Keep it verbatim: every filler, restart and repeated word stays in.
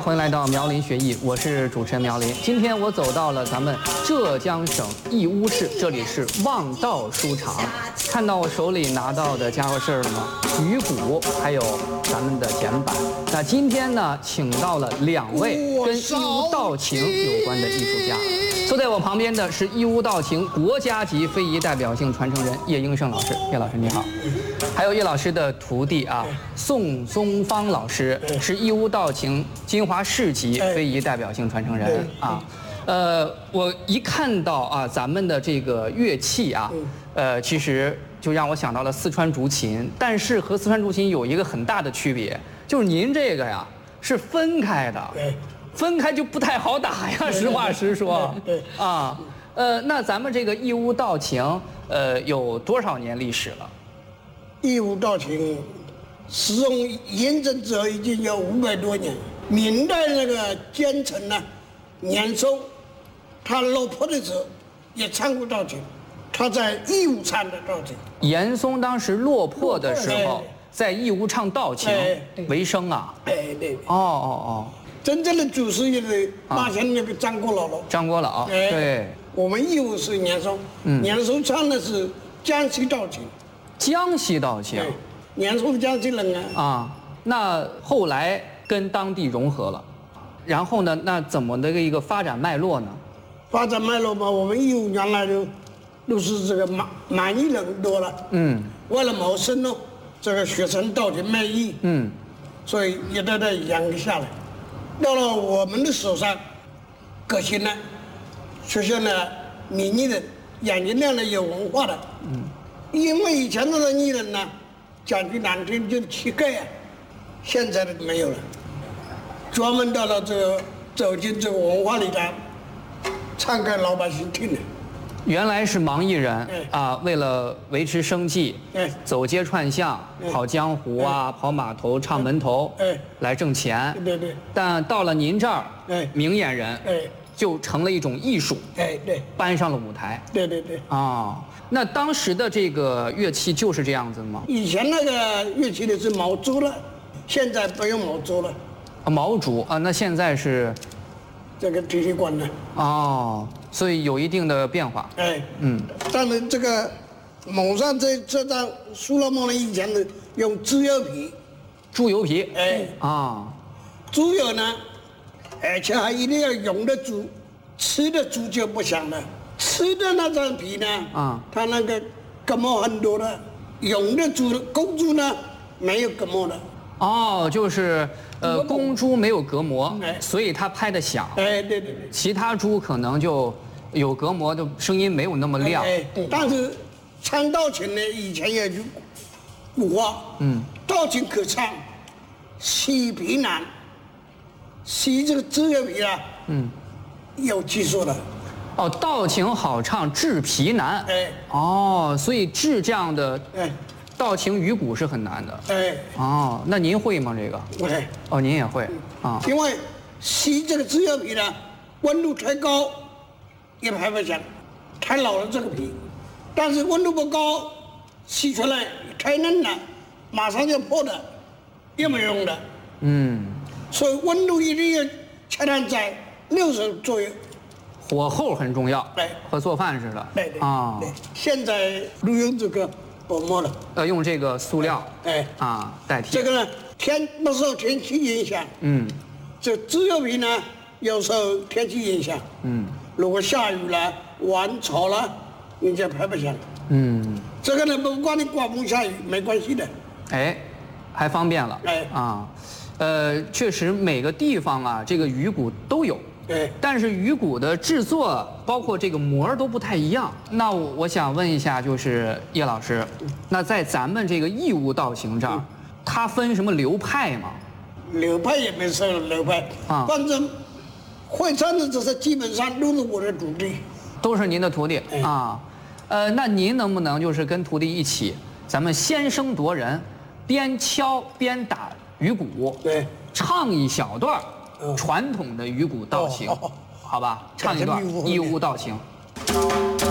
欢迎来到苗林学艺，我是主持人苗林。今天我走到了咱们浙江省义乌市，这里是望道书场。看到我手里拿到的家伙事儿了吗？鱼骨，还有咱们的简板。那今天呢，请到了两位跟义乌道情有关的艺术家。坐在我旁边的是义乌道情国家级非遗代表性传承人叶英胜老师，叶老师你好。还有叶老师的徒弟啊，宋宗芳老师是义乌道情金华市级非遗代表性传承人啊。呃，我一看到啊咱们的这个乐器啊，呃，其实就让我想到了四川竹琴，但是和四川竹琴有一个很大的区别，就是您这个呀是分开的。分开就不太好打呀，实话实说。对啊，呃，那咱们这个义乌道情，呃，有多少年历史了？ 义乌道情使用验证之后已经有五百多年。明代那个奸臣呢，年收，他落魄的时候也唱过道情，他在义乌唱的道情。 严嵩当时落魄的时候，在义乌唱道情为生啊。 哎，对。 哦哦哦。 真正的祖师爷的马前那个张国老了。 张国老，对。 我们义乌是年收，年收唱的是江西道情。 江西道情。 年收的江西人啊。啊， 那后来跟当地融合了，然后呢，那怎么的一个发展脉络呢？ 发展脉络嘛，我们义乌原来就都是这个满满裔人多了，嗯，为了谋生呢，这个学成道情卖艺，嗯，所以一代代养下来。到了我们的手上，革新了，出现了民艺人，眼睛亮的有文化的。嗯，因为以前的艺人呢，讲句难听就是乞丐啊，现在的没有了，专门到了这个走进这个文化里来，唱给老百姓听的。 原来是盲艺人啊，为了维持生计，走街串巷、跑江湖啊、跑码头、唱门头，来挣钱。 对对。 但到了您这儿，明眼人，就成了一种艺术， 哎对， 搬上了舞台。 对对对。 啊，那当时的这个乐器就是这样子吗？ 以前那个乐器的是毛竹了，现在不用毛竹了。 啊，毛竹啊，那现在是这个体育馆的。 哦。所以有一定的变化， 哎，嗯，但是这个网上这这张苏老梦呢，以前的用猪油皮， 猪油皮， 哎啊，猪油呢，而且还一定要用的猪，吃的猪就不香了，吃的那张皮呢，啊，它那个隔膜很多的，用的猪公猪呢没有隔膜的。 哦，就是呃，公猪没有隔膜，所以它拍得响。 哎，对对对。 其他猪可能就有隔膜，就声音没有那么亮。哎， 但是唱道情呢，以前有句古话，嗯，道情可唱，洗皮难。洗这个猪油皮啊，嗯，有技术的。 哦，道情好唱，制皮难。哎，哦，所以制这样的，哎。道情鱼骨是很难的，哎，哦，那您会吗？这个会， 哦，您也会啊？ 因为洗这个猪油皮呢，温度太高也拍不响，太老了这个皮，但是温度不高，洗出来太嫩了，马上就破的，也没用的。嗯，所以温度一定要恰当在六十左右， 火候很重要，对，和做饭似的。 对对啊，现在都用这个。薄膜了， 要用这个塑料，哎啊代替。 这个呢，天不受天气影响，嗯，这猪油皮呢，有时候天气影响，嗯，如果下雨了、晚潮了，你就拍不响，嗯，这个呢，不管你刮风下雨没关系的， 哎，还方便了，哎啊，呃，确实每个地方啊，这个鱼骨都有。对，但是鱼骨的制作，包括这个膜都不太一样。那我我想问一下，就是叶老师，那在咱们这个义乌道情这儿，它分什么流派吗？ 流派也没说流派啊，反正会唱的这些基本上都是我的徒弟， 都是您的徒弟啊。呃，那您能不能就是跟徒弟一起，咱们先声夺人，边敲边打鱼骨，对，唱一小段。传统的鱼骨道情，好吧，唱一段义乌道情。